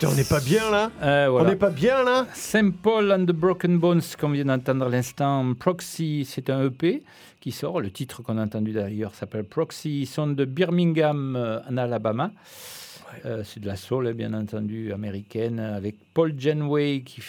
Putain, on n'est pas bien là. Voilà. On n'est pas bien là. Saint Paul and the Broken Bones, qu'on vient d'entendre à l'instant. Proxy, c'est un EP qui sort. Le titre qu'on a entendu d'ailleurs s'appelle Proxy. Ils sont de Birmingham, en Alabama. C'est de la soul, bien entendu, américaine, avec Paul Janway qui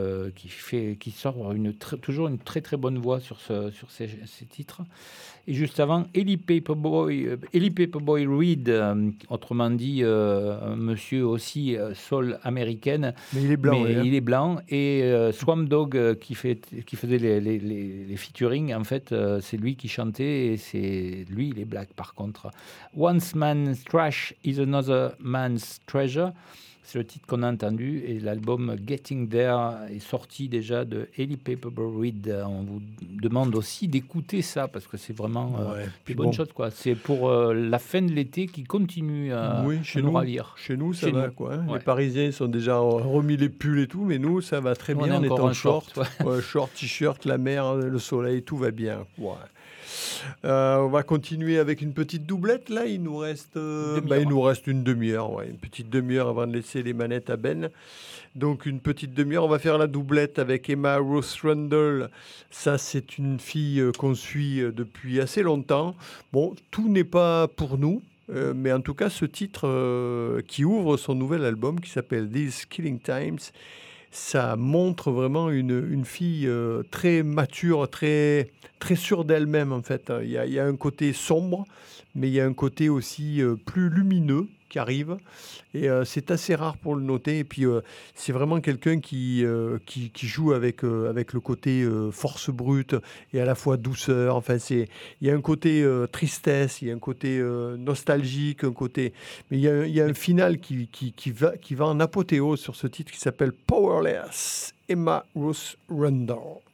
sort toujours une très très bonne voix sur ces titres. Et juste avant, Ellie Paperboy Reed, autrement dit, un monsieur aussi soul américaine. Mais il est blanc. Il est blanc. Et Swamp Dogg, qui faisait les featuring, en fait, c'est lui qui chantait. Et lui, il est black, par contre. One Man's Trash is Another Man's Treasure. C'est le titre qu'on a entendu, et l'album Getting There est sorti déjà de Ellie Paperboy Reed. On vous demande aussi d'écouter ça, parce que c'est vraiment une bonne chose, quoi. C'est pour la fin de l'été qui continue à nous ravir. Chez nous, ça va, quoi. Hein. Ouais. Les Parisiens sont déjà remis les pulls et tout, mais nous, ça va très bien. On est en short, short, t-shirt, la mer, le soleil, tout va bien. Ouais. On va continuer avec une petite doublette. Là, il nous reste une demi-heure. Ouais, une petite demi-heure avant de laisser les manettes à Ben. Donc, une petite demi-heure. On va faire la doublette avec Emma Rose Rundle. Ça, c'est une fille qu'on suit depuis assez longtemps. Bon, tout n'est pas pour nous. Mais en tout cas, ce titre qui ouvre son nouvel album, qui s'appelle These Killing Times, ça montre vraiment une fille très mature, très, très sûre d'elle-même, en fait. Il y a un côté sombre, mais il y a un côté aussi plus lumineux qui arrive. Et c'est assez rare pour le noter. Et puis, c'est vraiment quelqu'un qui joue avec le côté force brute et à la fois douceur. Enfin, il y a un côté tristesse, il y a un côté nostalgique, mais il y a un final qui va en apothéose sur ce titre qui s'appelle Powerless, Emma Rose Rundle.